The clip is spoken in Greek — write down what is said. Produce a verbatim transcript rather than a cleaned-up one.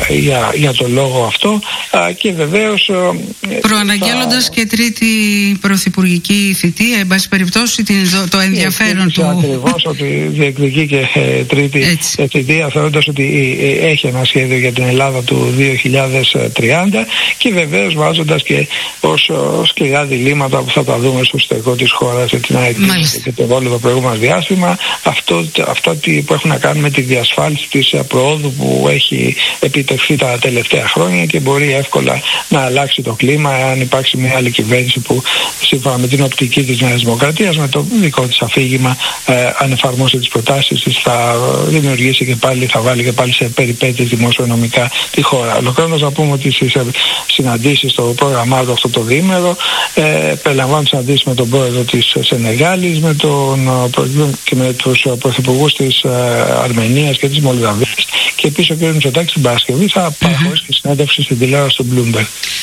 για, για το λόγο αυτό και βεβαίως προαναγγέλλοντας θα... και τρίτη πρωθυπουργική θητεία, εν πάση περιπτώσει το ενδιαφέρον του. Ακριβώς, ότι διεκδικεί και τρίτη Έτσι. θητεία, θεωρώντας ότι έχει ένα σχέδιο για την Ελλάδα του δύο χιλιάδες τριάντα και βεβαίως βάζοντας και ως σκληρά διλήμματα που θα τα δούμε στο εσωτερικό της χώρας και την ΑΕΤ και το όλο το προηγούμενο διάστημα, αυτό, αυτά που έχουν να κάνουν με τη διασφάλιση της προόδου που έχει επιτευχθεί τα τελευταία χρόνια και μπορεί εύκολα να αλλάξει το κλίμα αν υπάρξει μια άλλη κυβέρνηση που σύμφωνα με την οπτική της Νέας Δημοκρατίας, με το δικό της αφήγημα, ε, αν εφαρμόσει τις προτάσεις της, θα δημιουργήσει και πάλι, θα βάλει και πάλι σε περιπέτειες δημοσιονομικά τη χώρα. Ολοκληρώνοντας να πούμε ότι στις συναντήσεις στο πρόγραμμά του αυτό το διήμερο ε, περιλαμβάνουν συναντήσεις με τον πρόεδρο της Σενεγάλης, με τον, και με τους πρωθυπουργούς της ε, Αρμενίας και της Μολδαβίας, και επίσης ο κ. Μητσοτάκης την Παρασκευή θα παραχωρήσει και συνέντευξη στην τηλεόραση του Bloomberg.